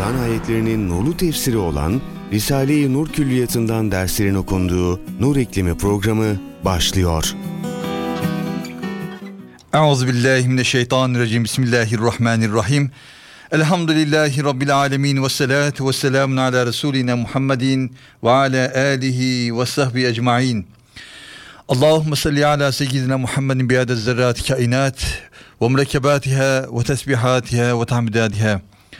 Kur'an ayetlerinin nurlu tefsiri olan Risale-i Nur Külliyatı'ndan derslerin okunduğu Nur İklimi programı başlıyor. Euzubillahimineşşeytanirracim. Bismillahirrahmanirrahim. Elhamdülillahi Rabbil alemin ve salatu ve selamun ala Resulina Muhammedin ve ala alihi ve sahbihi ecma'in. Allahümme salli ala seyyidina Muhammedin bi'adez zerrat kainat ve mrekebatiha ve tesbihatiha ve tahmidatiha.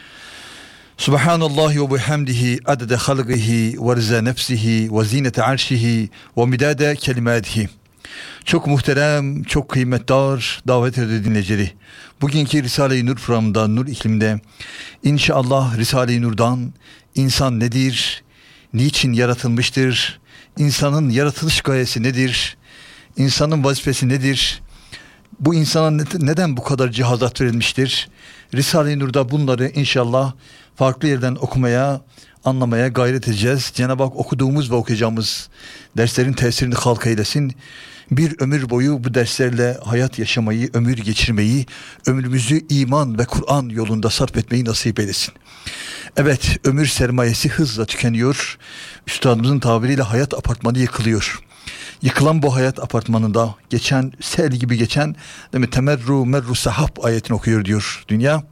Subhanallahi ve bihamdihi adede halqihi ve rıza nefsihi ve zinete arşihi ve midade kelimatihi. Çok muhterem, çok kıymetdar davet ediyor dinleyicileri. Bugünkü Risale-i Nur programında, Nur iklimde inşallah Risale-i Nur'dan insan nedir, niçin yaratılmıştır, insanın yaratılış gayesi nedir, insanın vazifesi nedir, bu insana neden bu kadar cihazat verilmiştir? Risale-i Nur'da bunları inşallah farklı yerden okumaya, anlamaya gayret edeceğiz. Cenab-ı Hak okuduğumuz ve okuyacağımız derslerin tesirini halka eylesin. Bir ömür boyu bu derslerle hayat yaşamayı, ömür geçirmeyi, ömrümüzü iman ve Kur'an yolunda sarf etmeyi nasip eylesin. Evet, ömür sermayesi hızla tükeniyor. Üstadımızın tabiriyle hayat apartmanı yıkılıyor. Yıkılan bu hayat apartmanında geçen, sel gibi geçen, değil mi? Temerru merru sahab ayetini okuyor diyor dünya.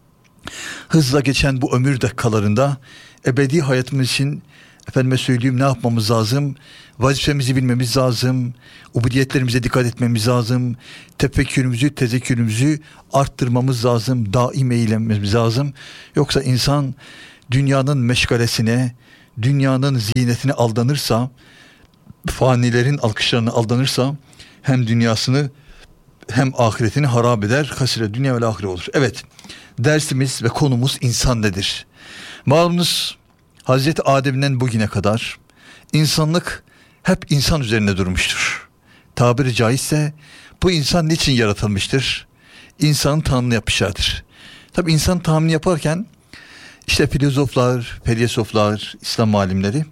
Hızla geçen bu ömür dakikalarında ebedi hayatımız için efendime söyleyeyim ne yapmamız lazım? Vazifemizi bilmemiz lazım. Ubudiyetlerimize dikkat etmemiz lazım. Tefekkürümüzü, tezekkürümüzü arttırmamız lazım. Daim eğlenmemiz lazım. Yoksa insan dünyanın meşgalesine, dünyanın zinetine aldanırsa, fanilerin alkışlarına aldanırsa hem dünyasını hem ahiretini harap eder. Hasire dünya ve ahire olur. Evet, dersimiz ve konumuz insan nedir? Malumunuz Hazreti Adem'den bugüne kadar insanlık hep insan üzerine durmuştur. Tabiri caizse bu insan niçin yaratılmıştır? İnsanın tanımını yapmışlardır. Tabi insan tanımını yaparken işte filozoflar, felsefeciler, İslam alimleri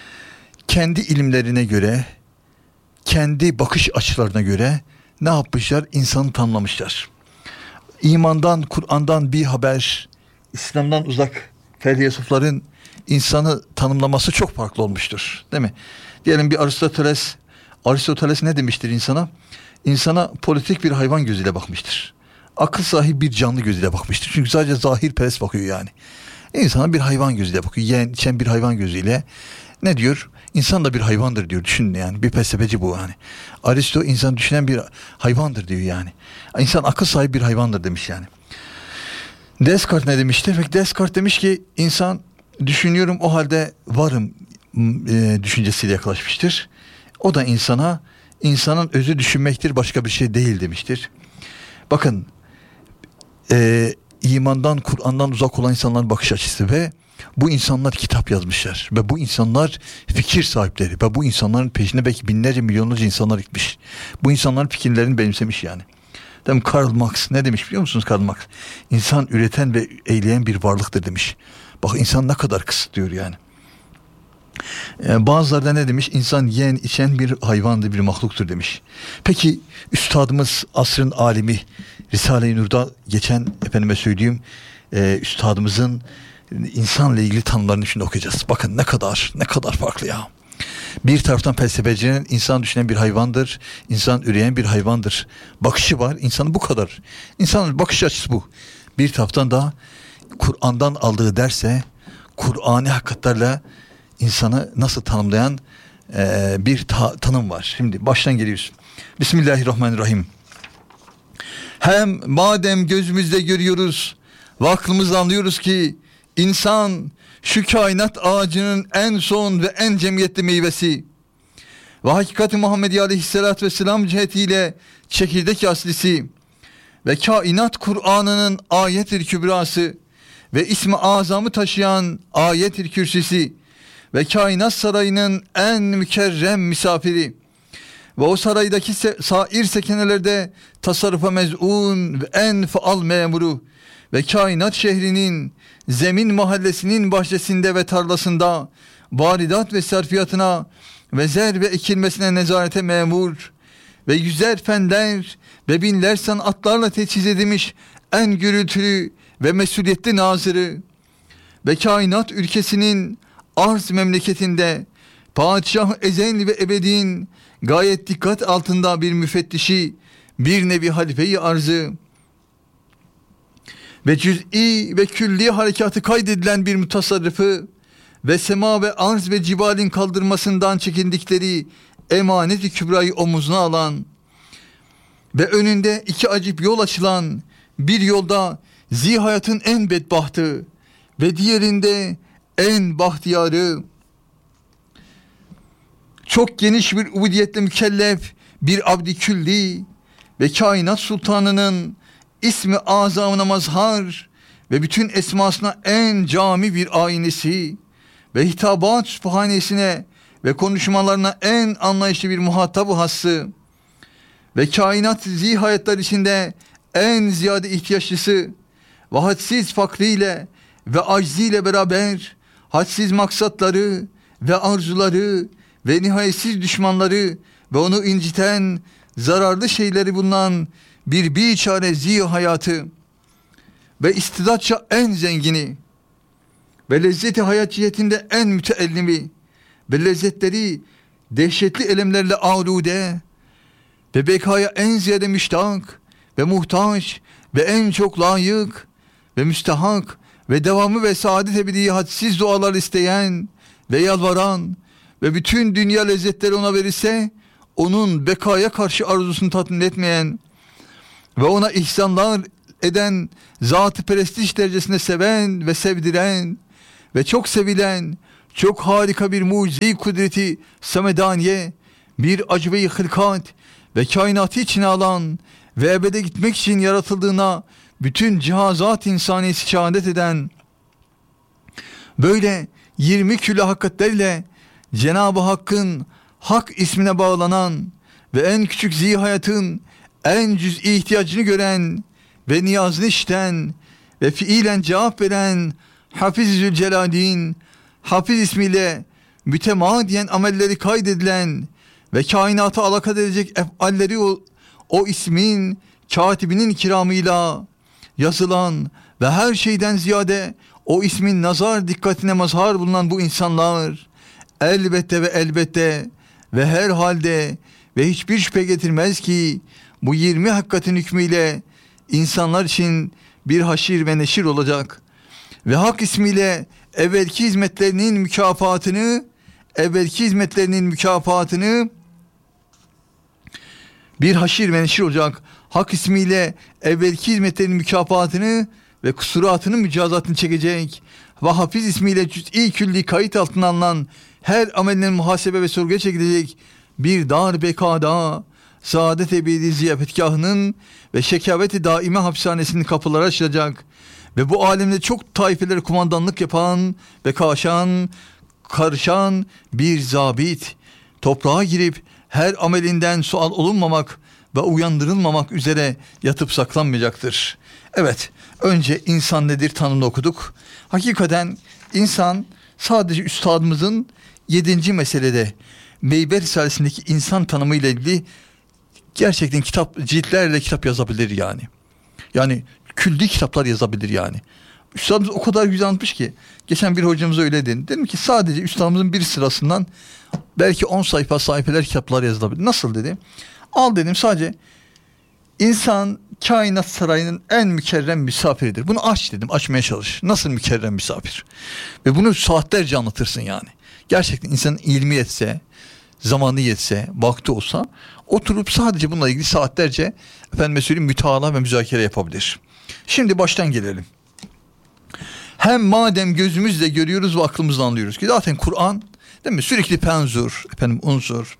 kendi ilimlerine göre, kendi bakış açılarına göre ne yapmışlar? İnsanı tanımlamışlar. İmandan, Kur'an'dan bir haber, İslam'dan uzak felsefelerin insanı tanımlaması çok farklı olmuştur. Değil mi? Diyelim bir Aristoteles ne demiştir insana? İnsana politik bir hayvan gözüyle bakmıştır. Akıl sahibi bir canlı gözüyle bakmıştır. Çünkü sadece zahirperest bakıyor yani. İnsana bir hayvan gözüyle bakıyor. Yiyen, içen bir hayvan gözüyle. Ne diyor? İnsan da bir hayvandır diyor. Düşünün yani. Bir felsefeci bu yani. Aristo insan düşünen bir hayvandır diyor yani. İnsan akıl sahibi bir hayvandır demiş yani. Descartes ne demiştir? Ve Descartes demiş ki insan düşünüyorum o halde varım düşüncesiyle yaklaşmıştır. O da insanın özü düşünmektir, başka bir şey değil demiştir. Bakın imandan, Kur'an'dan uzak olan insanların bakış açısı ve bu insanlar kitap yazmışlar ve bu insanlar fikir sahipleri ve bu insanların peşine belki binlerce milyonlarca insanlar gitmiş. Bu insanların fikirlerini benimsemiş yani. Değil mi? Karl Marx ne demiş biliyor musunuz Karl Marx? İnsan üreten ve eyleyen bir varlıktır demiş. Bak insan ne kadar kısıtlıyor yani. Bazıları da ne demiş? İnsan yiyen içen bir hayvandır, bir mahluktur demiş. Peki üstadımız asrın alimi Risale-i Nur'da geçen efendime söyleyeyim üstadımızın insanla ilgili tanımlarını şimdi okuyacağız. Bakın ne kadar farklı ya. Bir taraftan felsefecinin insan düşünen bir hayvandır, insan üreyen bir hayvandır bakışı var. İnsanın bu kadar. İnsanın bakış açısı bu. Bir taraftan da Kur'an'dan aldığı derse Kur'ani hakikatlerle insanı nasıl tanımlayan bir tanım var. Şimdi baştan geliyoruz. Bismillahirrahmanirrahim. Hem madem gözümüzde görüyoruz ve aklımızla anlıyoruz ki insan şu kainat ağacının en son ve en cemiyetli meyvesi ve hakikati Muhammedi Aleyhisselatü Vesselam cihetiyle çekirdek aslisi ve kainat Kur'an'ının ayet-i kübrası ve ismi azamı taşıyan ayet-i kürsisi ve kainat sarayının en mükerrem misafiri ve o saraydaki sair sekenelerde tasarrufa mez'un ve en faal memuru ve kainat şehrinin zemin mahallesinin bahçesinde ve tarlasında varidat ve sarfiyatına ve zer ve ekilmesine nezarete memur ve yüzer fenler ve binler sanatlarla teçhiz edilmiş en gürültülü ve mesuliyetli nazırı ve kainat ülkesinin arz memleketinde padişah ezel ve ebedin gayet dikkat altında bir müfettişi, bir nevi halife-i arzı ve cüz'i ve külli harekatı kaydedilen bir mutasarrıfı ve sema ve arz ve cibalin kaldırmasından çekindikleri emanet-i kübrayı omuzuna alan ve önünde iki acip yol açılan bir yolda zihayatın en bedbahtı ve diğerinde en bahtiyarı, çok geniş bir ubudiyetle mükellef bir abd-i külli ve kainat sultanının ismi azamına mazhar ve bütün esmasına en cami bir aynesi ve hitabat sübhanesine ve konuşmalarına en anlayışlı bir muhatab-ı hası ve kainat zihayetler içinde en ziyade ihtiyaçlısı ve hadsiz fakriyle ve acziyle beraber hadsiz maksatları ve arzuları ve nihayetsiz düşmanları ve onu inciten zararlı şeyleri bulunan bir biçare zihayatı ve istidatça en zengini ve lezzeti hayat cihetinde en müteellimi ve lezzetleri dehşetli elemlerle alude ve bekaya en ziyade müştak ve muhtaç ve en çok layık ve müstahak ve devamı ve saadet ebedi hadsiz dualar isteyen ve yalvaran ve bütün dünya lezzetleri ona verirse onun bekaya karşı arzusunu tatmin etmeyen ve ona ihsanlar eden, zat-ı prestij derecesinde seven ve sevdiren ve çok sevilen, çok harika bir mucize-i kudreti samedaniye, bir acbe-i hılkat ve kainatı içine alan ve ebede gitmek için yaratıldığına bütün cihazat insaniyesi şehadet eden, böyle 20 külle hakikatlerle Cenab-ı Hakk'ın hak ismine bağlanan ve en küçük zihayatın en cüz'i ihtiyacını gören ve niyazını işiten ve fiilen cevap veren Hafiz-i Zülcelal'in Hafiz ismiyle mütemadiyen amelleri kaydedilen ve kainata alakadar edecek efalleri o ismin katibinin kiramıyla yazılan ve her şeyden ziyade o ismin nazar dikkatine mazhar bulunan bu insanlar elbette ve elbette ve her halde ve hiçbir şüphe getirmez ki bu 20 hakikatin hükmüyle insanlar için bir haşir ve neşir olacak ve hak ismiyle evvelki hizmetlerinin mükafatını bir haşir ve neşir olacak. Hak ismiyle evvelki hizmetlerinin mükafatını ve kusuratının mücazatını çekecek ve Hafiz ismiyle cüz'i külli kayıt altına alınan her amelinin muhasebe ve sorguya çekilecek bir dar bekada saadet ebedi ziyafetgahının ve şekavet-i daime hapishanesinin kapıları açılacak ve bu alemde çok taifeleri kumandanlık yapan ve karışan bir zabit toprağa girip her amelinden sual olunmamak ve uyandırılmamak üzere yatıp saklanmayacaktır. Evet, önce insan nedir tanımını okuduk. Hakikaten insan sadece üstadımızın 7. meselede Meyber Risalesi'ndeki insan tanımı ile ilgili gerçekten ciltlerle kitap yazabilir yani. Yani külli kitaplar yazabilir yani. Üstadımız o kadar güzel anlatmış ki. Geçen bir hocamız öyle dedi. Dedim ki sadece üstadımızın bir sırasından belki 10 sayfeler kitaplar yazılabilir. Nasıl dedi? Al dedim sadece insan kainat sarayının en mükerrem misafiridir. Bunu aç dedim. Açmaya çalış. Nasıl mükerrem misafir? Ve bunu saatlerce anlatırsın yani. Gerçekten insanın ilmi yetse, zamanı yetse, vakti olsa oturup sadece bununla ilgili saatlerce müteala ve müzakere yapabilir. Şimdi baştan gelelim. Hem madem gözümüzle görüyoruz ve aklımızla anlıyoruz ki zaten Kur'an değil mi? Sürekli penzur, unzur.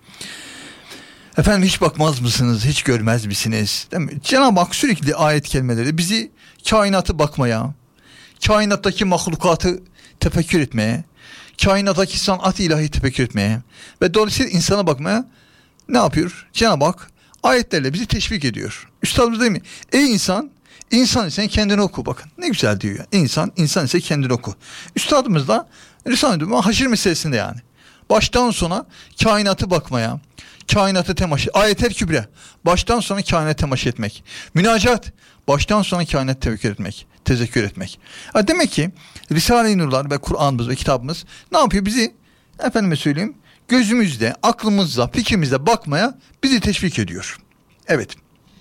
Hiç bakmaz mısınız? Hiç görmez misiniz? Değil mi? Cenab-ı Hak sürekli ayet kelimeleri bizi kainatı bakmaya, kainattaki mahlukatı tefekkür etmeye, kainattaki sanat-ı ilahi tefekkür etmeye ve dolayısıyla insana bakmaya ne yapıyor? Cenab-ı Hak ayetlerle bizi teşvik ediyor. Üstadımız değil mi? Ey insan, insan ise kendini oku. Bakın ne güzel diyor ya. İnsan ise kendini oku. Üstadımız da Risale-i haşir meselesinde yani. Baştan sona kainatı bakmaya, kainatı temaşa, ayet-el kübre, baştan sona kainatı temaşa etmek. Münacat, baştan sona kainatı tefekkür etmek. tezekkür etmek. Demek ki Risale-i Nurlar ve Kur'an'ımız ve kitabımız ne yapıyor? Bizi efendime söyleyeyim gözümüzde, aklımızda, fikrimizde bakmaya bizi teşvik ediyor. Evet.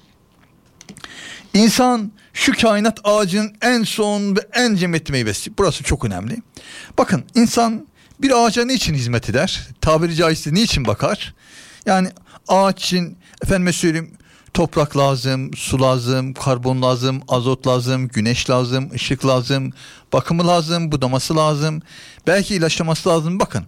İnsan şu kainat ağacının en son ve en cennetli meyvesi. Burası çok önemli. Bakın insan bir ağaca niçin hizmet eder? Tabiri caizse niçin bakar? Yani ağaç için efendime söyleyeyim toprak lazım, su lazım, karbon lazım, azot lazım, güneş lazım, ışık lazım, bakımı lazım, budaması lazım, belki ilaçlaması lazım. Bakın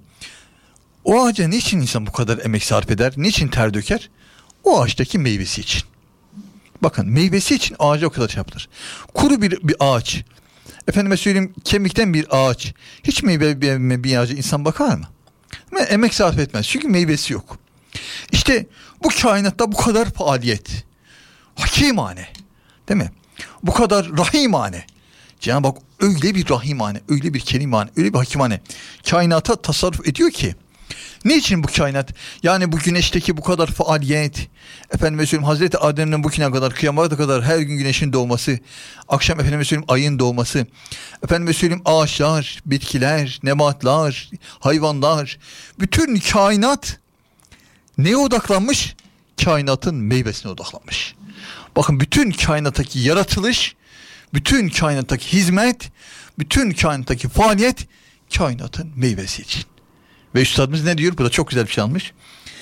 o ağaca niçin insan bu kadar emek sarf eder? Niçin ter döker? O ağaçtaki meyvesi için. Bakın meyvesi için ağaca o kadar şey yapılır. Kuru bir ağaç, efendime söyleyeyim kemikten bir ağaç, hiç meyve bir ağaca insan bakar mı? Emek sarf etmez çünkü meyvesi yok. İşte bu kainatta bu kadar faaliyet, hakimane, değil mi? Bu kadar rahimane. Cenab-ı Hak öyle bir rahimane, öyle bir kerimane, öyle bir hakimane kainata tasarruf ediyor ki. Niçin bu kainat? Yani bu güneşteki bu kadar faaliyet, efendime söyleyeyim Hazreti Adem'den bugüne kadar, kıyamata kadar her gün güneşin doğması, akşam efendime söyleyeyim ayın doğması, efendime söyleyeyim ağaçlar, bitkiler, nebatlar, hayvanlar, bütün kainat neye odaklanmış? Kainatın meyvesine odaklanmış. Bakın bütün kainattaki yaratılış, bütün kainattaki hizmet, bütün kainattaki faaliyet kainatın meyvesi için. Ve üstadımız ne diyor? Bu da çok güzel bir şey almış.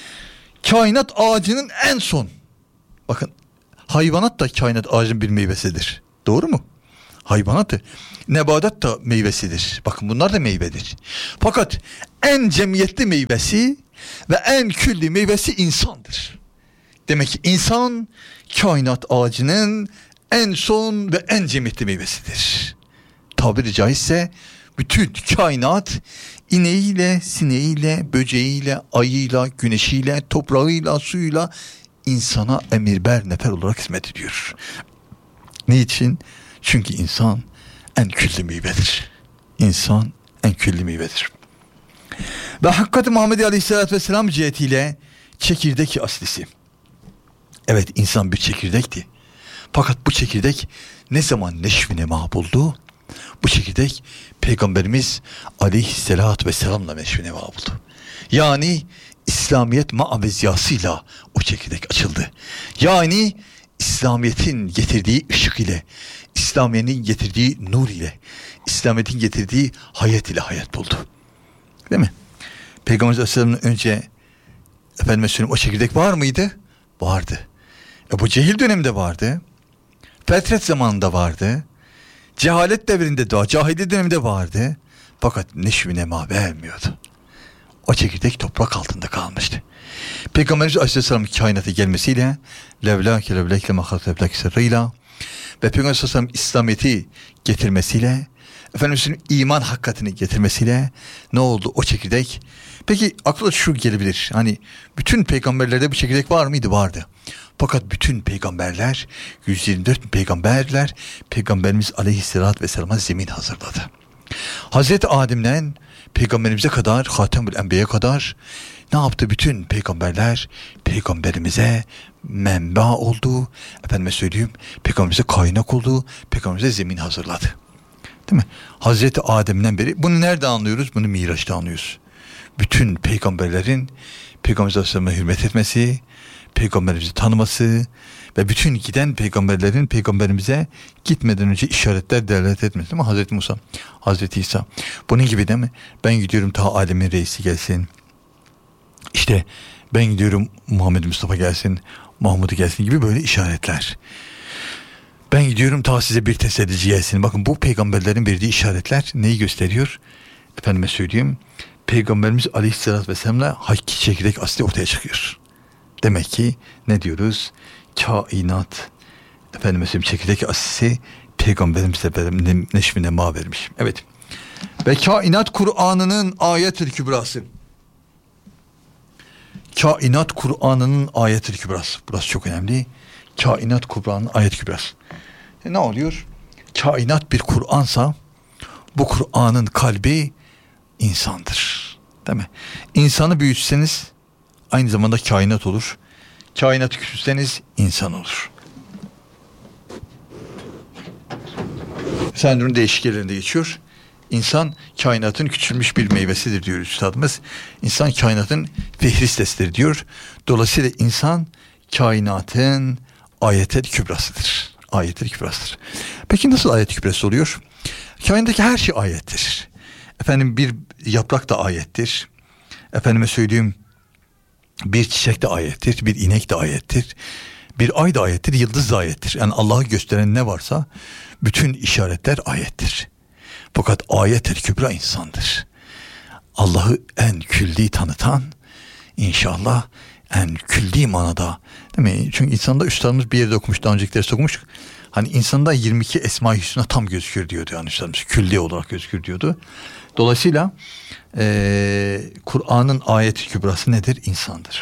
Kainat ağacının en son. Bakın hayvanat da kainat ağacının bir meyvesidir. Doğru mu? Hayvanat da, nebatat da meyvesidir. Bakın bunlar da meyvedir. Fakat en cemiyetli meyvesi ve en külli meyvesi insandır. Demek ki insan kainat ağacının en son ve en cemiyetli meyvesidir. Tabiri caizse bütün kainat ineğiyle, sineğiyle, böceğiyle, ayıyla, güneşiyle, toprağıyla, suyuyla insana emirber nefer olarak hizmet ediyor. Niçin? Çünkü insan en külli meyvedir. İnsan en külli meyvedir. Ve Hakkati Muhammed Aleyhisselatü Vesselam cihetiyle çekirdek aslisi. Evet insan bir çekirdekti. Fakat bu çekirdek ne zaman neşvine buldu? Bu çekirdek Peygamberimiz Aleyhisselatü Vesselam'la neşvine buldu. Yani İslamiyet ma'aveziyasıyla o çekirdek açıldı. Yani İslamiyet'in getirdiği ışık ile, İslamiyet'in getirdiği nur ile, İslamiyet'in getirdiği hayat ile hayat buldu. Değil mi? Peygamber Aleyhisselam'dan önce efendime söyleyeyim o çekirdek var mıydı? Vardı. Bu cehil döneminde vardı. Fetret zamanında vardı. Cehalet devrinde de, cahiliye döneminde vardı. Fakat neşvi nema vermiyordu. O çekirdek toprak altında kalmıştı. Peygamberimiz Aleyhisselam'ın kainata gelmesiyle levlâke levlâke mahatlevlâke sırrıyla ve Peygamber Aleyhisselam İslamiyet'i getirmesiyle Efendimiz'in iman hakikatini getirmesiyle ne oldu o çekirdek? Peki akla şu gelebilir. Hani bütün peygamberlerde bu çekirdek var mıydı? Vardı. Fakat bütün peygamberler 124 peygamberler Peygamberimiz Aleyhisselatü Vesselam'a zemin hazırladı. Hazreti Adem'den Peygamberimize kadar, Hatemül Enbiya'ya kadar ne yaptı? Bütün peygamberler Peygamberimize menba oldu. Efendime söyleyeyim, Peygamberimize kaynak oldu. Peygamberimize zemin hazırladı. Değil mi? Hazreti Adem'den beri bunu nerede anlıyoruz? Bunu Miraç'ta anlıyoruz. Bütün peygamberlerin Peygamberimiz Aleyhisselam'a hürmet etmesi, Peygamberimizi tanıması ve bütün giden peygamberlerin Peygamberimize gitmeden önce işaretler delalet etmesi, değil mi? Hazreti Musa, Hazreti İsa. Bunun gibi değil mi? Ben gidiyorum ta alemin reisi gelsin. İşte ben gidiyorum Muhammed Mustafa gelsin, Mahmud'u gelsin gibi böyle işaretler. Ben gidiyorum ta size bir tesellici gelsin. Bakın bu peygamberlerin verdiği işaretler neyi gösteriyor? Efendime söyleyeyim. Peygamberimiz Aleyhisselatü Vesselam'la hakiki çekirdek asli ortaya çıkıyor. Demek ki ne diyoruz? Kainat efendime söyleyeyim çekirdek aslisi Peygamberimizle neşvine ma vermiş. Evet. Ve kainat Kur'an'ının ayet-ül kübrası. Kainat Kur'an'ının ayet-ül kübrası. Burası çok önemli. Kainat Kur'an'ın ayet-ül kübrası. Ne oluyor? Kainat bir Kur'ansa bu Kur'an'ın kalbi insandır. Değil mi? İnsanı büyütseniz aynı zamanda kainat olur. Kainatı küçültseniz insan olur. Risale-i değişik yerlerinde geçiyor. İnsan kainatın küçülmüş bir meyvesidir diyor üstadımız. İnsan kainatın fehristesidir diyor. Dolayısıyla insan kainatın ayetel kübrasıdır. Ayetel kübrasıdır. Peki nasıl ayet kübrası oluyor? Kainattaki her şey ayettir. Efendim bir yaprak da ayettir. Efendime söyleyeyim bir çiçek de ayettir. Bir inek de ayettir. Bir ay da ayettir. Yıldız da ayettir. Yani Allah'ı gösteren ne varsa bütün işaretler ayettir. Fakat ayet-el kübra insandır. Allah'ı en külli tanıtan inşallah en külli manada, değil mi? Çünkü insanda üstadımız bir yerde okumuş, daha öncekileri okumuş. Hani insanda 22 Esma-i Hüsna tam gözükür diyordu yani üstadımız. Külli olarak gözükür diyordu. Dolayısıyla Kur'an'ın ayet-i kübrası nedir? İnsandır.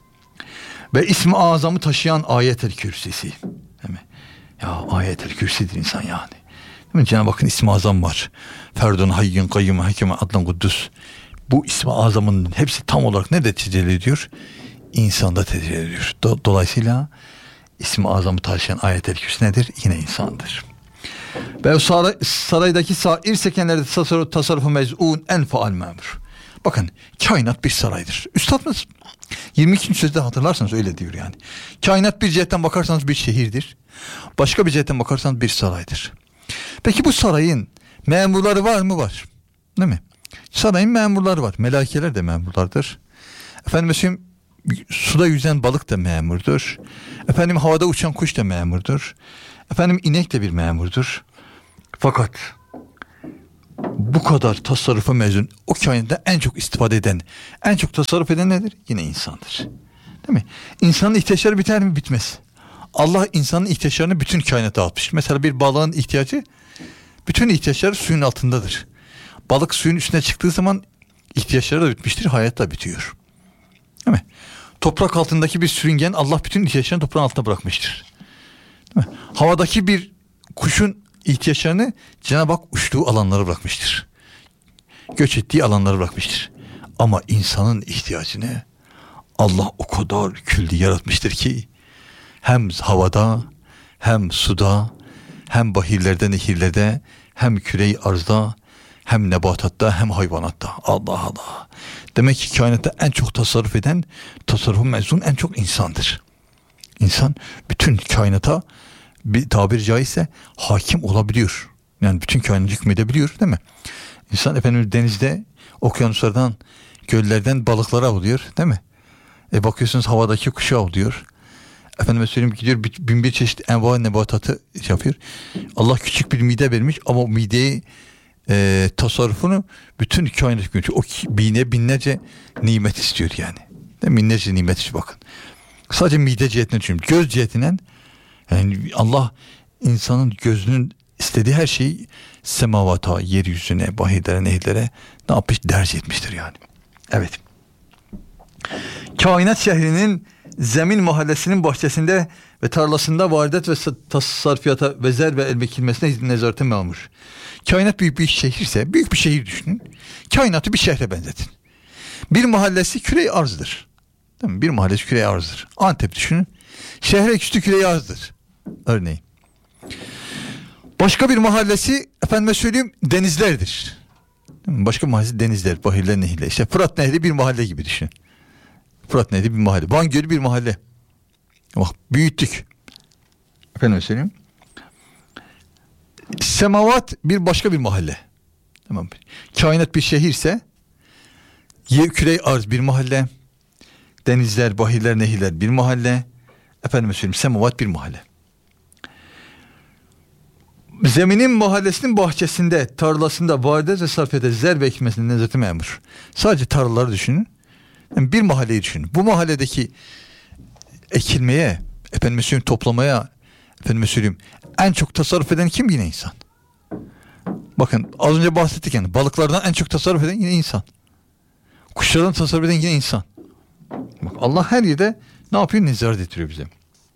Ve ismi azamı taşıyan ayet-el kürsisi. Değil mi? Ya ayet-el kürsidir insan yani. Değil mi? Cenab-ı Hakk'ın ismi azam var. Ferdun hayyun kayyum hakeme adlan kuddus. Bu ismi azamın hepsi tam olarak nerede tecelli ediyor? İnsanda tecelli ediyor. Dolayısıyla ismi azamı taşıyan ayet-el kürsi nedir? Yine insandır. Ve o saraydaki sair sekenlerde tasarrufu mez'un en faal memur. Bakın kainat bir saraydır. Üstadımız 22. sözde hatırlarsanız öyle diyor yani. Kainat bir cihetten bakarsanız bir şehirdir. Başka bir cihetten bakarsanız bir saraydır. Peki bu sarayın memurları var mı? Var. Değil mi? Sarayın memurları var. Melaikeler de memurlardır. Efendim mesela suda yüzen balık da memurdur. Efendim havada uçan kuş da memurdur. Efendim inek de bir memurdur. Fakat bu kadar tasarrufa mezun, o kainatta en çok istifade eden, en çok tasarruf eden nedir? Yine insandır. Değil mi? İnsanın ihtiyaçları biter mi? Bitmez. Allah insanın ihtiyaçlarını bütün kainata atmış. Mesela bir balığın ihtiyacı, bütün ihtiyaçları suyun altındadır. Balık suyun üstüne çıktığı zaman ihtiyaçları da bitmiştir, hayat da bitiyor. Değil mi? Toprak altındaki bir sürüngen, Allah bütün ihtiyaçlarını toprağın altına bırakmıştır. Değil mi? Havadaki bir kuşun ihtiyaçlarını Cenab-ı Hak uçtuğu alanlara bırakmıştır. Göç ettiği alanlara bırakmıştır. Ama insanın ihtiyacını Allah o kadar külli yaratmıştır ki hem havada, hem suda, hem bahirlerde, nehirlerde, hem küre-i arzda, hem nebatatta, hem hayvanatta. Allah Allah. Demek ki kainatta en çok tasarruf eden, tasarrufu mezun en çok insandır. İnsan bütün kainata bir tabiri caizse hakim olabiliyor. Yani bütün kainatı hükmedebiliyor, değil mi? İnsan efendim denizde, okyanuslardan, göllerden balıkları avlıyor, değil mi? Bakıyorsunuz havadaki kuşu avlıyor. Efendime söyleyeyim gidiyor bin bir çeşit enva nebatatı yapıyor. Allah küçük bir mide vermiş ama o mideyi tasarrufunu bütün kainat götürüyor. O binlerce nimet istiyor yani. Binlerce nimet istiyor bakın. Sadece mide cihetinden düşünün. Göz cihetinden yani Allah insanın gözünün istediği her şeyi semavata, yeryüzüne, bahirlere, nehirlere ne yapmış? Derc etmiştir yani. Evet. Kainat şehrinin Zemin mahallesinin bahçesinde ve tarlasında varidet ve tasarrufiyata ve zer ve elbekilmesine nezarete memur. Kainat büyük bir şehirse, büyük bir şehir düşünün. Kainatı bir şehre benzetin. Bir mahallesi küre-i arzdır. Değil mi? Bir mahallesi küre-i arzdır. Antep düşünün. Şehre küçük küre-i arzdır. Örneğin. Başka bir mahallesi efendime söyleyeyim denizlerdir. Değil mi? Başka mahallesi denizler, bahirler, nehirler. İşte Fırat Nehri bir mahalle gibi düşünün. Fırat Nehri bir mahalle. Van Gölü bir mahalle. Bak büyüttük. Efendim söyleyeyim. Semavat bir başka bir mahalle. Tamam. Kainat bir şehirse küre-i arz bir mahalle. Denizler, bahirler, nehirler bir mahalle. Efendim söyleyeyim semavat bir mahalle. Zeminin mahallesinin bahçesinde, tarlasında, varidet ve sarfiyete, zer ve ekmesinde nezareti memur. Sadece tarlaları düşünün. Yani bir mahalleyi düşünün. Bu mahalledeki ekilmeye, efendim söyleyeyim toplamaya, efendim söyleyeyim en çok tasarruf eden kim? Yine insan. Bakın az önce bahsettik yani balıklardan en çok tasarruf eden yine insan. Kuşlardan tasarruf eden yine insan. Bak Allah her yerde ne yapıyor? Nezaret ettiriyor bize.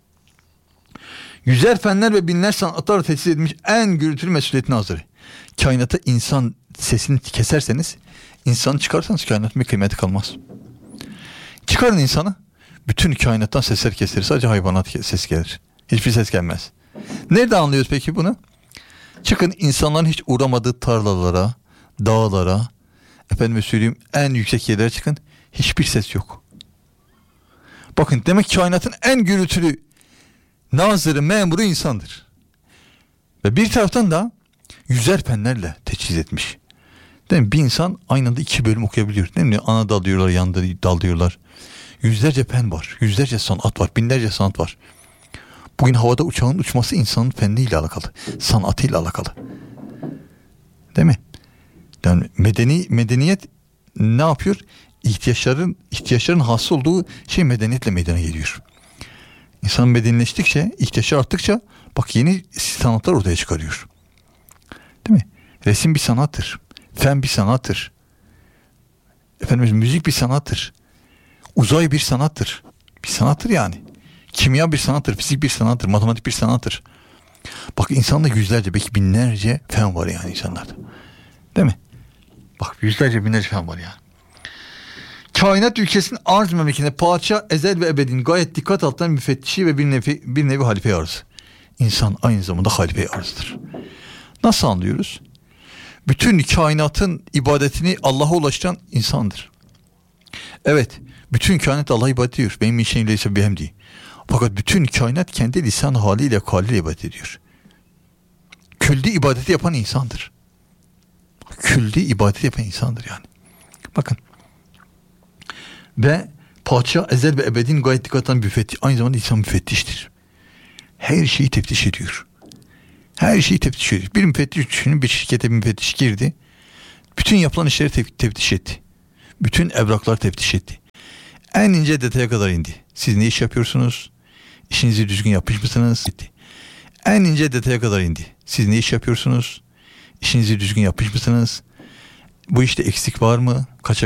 Yüzer fenler ve binler sanatlar tesis edilmiş en gürültülü mesuliyetine hazır. Kainata insan sesini keserseniz, insanı çıkarsanız kainatın bir kıymeti kalmaz. Çıkarın insanı, bütün kainattan sesler kesilir. Sadece hayvanat ses gelir. Hiçbir ses gelmez. Nerede anlıyoruz peki bunu? Çıkın insanların hiç uğramadığı tarlalara, dağlara, efendime söyleyeyim en yüksek yerlere çıkın. Hiçbir ses yok. Bakın demek kainatın en gürültülü nazırı, memuru insandır. Ve bir taraftan da yüzer penlerle teçhiz etmiş. Değil mi? Bir insan aynı anda 2 bölüm okuyabiliyor. Değil mi? Ana dal diyorlar, yan dal diyorlar. Yüzlerce pen var, yüzlerce sanat var, binlerce sanat var. Bugün havada uçağın uçması insanın fenliyle alakalı, sanatıyla alakalı. Değil mi? Yani medeniyet ne yapıyor? İhtiyaçların hasıl olduğu şey medeniyetle meydana geliyor. İnsan medenileştikçe, ihtiyaçlar arttıkça bak yeni sanatlar ortaya çıkarıyor. Değil mi? Resim bir sanattır. Fen bir sanattır. Efendim müzik bir sanattır. Uzay bir sanattır. Bir sanattır yani. Kimya bir sanattır, fizik bir sanattır, matematik bir sanattır. Bak insanda yüzlerce, belki binlerce fen var yani insanlarda. Değil mi? Bak yüzlerce, binlerce fen var yani. Kainat ülkesinin arz memleketinde padişah ezel ve ebedin gayet dikkat altından müfettişi ve bir nevi halife arz. İnsan aynı zamanda halife arzdır. Nasıl anlıyoruz? Bütün kainatın ibadetini Allah'a ulaştıran insandır. Evet, bütün kainat Allah'a ibadet ediyor. Benim min şeyin leyse bihemdi. Fakat bütün kainat kendi lisan haliyle kaliyle ibadet ediyor. Külli ibadeti yapan insandır. Külli ibadeti yapan insandır yani. Bakın. Ve padişah ezel ve ebedin gayet dikkatlen müfettiş. Aynı zamanda insan müfettiştir. Her şeyi teftiş ediyor. Her şeyi teftiş ediyor. Bir müfettiş düşünün, bir şirkete bir müfettiş girdi. Bütün yapılan işleri teftiş etti. Bütün evraklar teftiş etti. En ince detaya kadar indi. Siz ne iş yapıyorsunuz? İşinizi düzgün yapmış mısınız? En ince detaya kadar indi. Siz ne iş yapıyorsunuz? İşinizi düzgün yapmış mısınız? Bu işte eksik var mı? Kaça